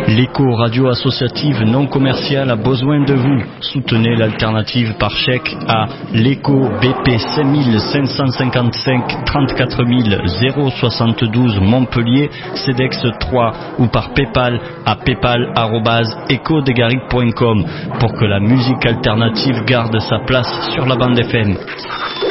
L'écho radio associative non commerciale a besoin de vous. Soutenez l'alternative par chèque à l'écho BP 5555 34 072 Montpellier, CEDEX 3 ou par PayPal à paypal@ecodegaric.com pour que la musique alternative garde sa place sur la bande FM.